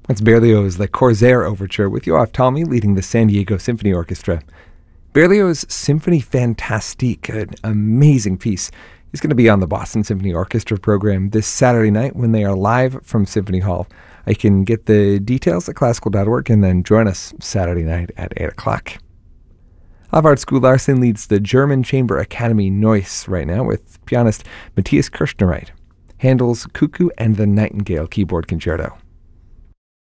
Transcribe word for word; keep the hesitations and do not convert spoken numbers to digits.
That's Berlioz' Le Corsaire Overture with Yoav Talmy leading the San Diego Symphony Orchestra. Berlioz' Symphonie Fantastique, an amazing piece, is going to be on the Boston Symphony Orchestra program this Saturday night when they are live from Symphony Hall. I can get the details at classical dot org and then join us Saturday night at eight o'clock. Alvard Skularsson leads the German Chamber Academy Neuss right now with pianist Matthias Kirschnereit. Handel's Cuckoo and the Nightingale Keyboard Concerto.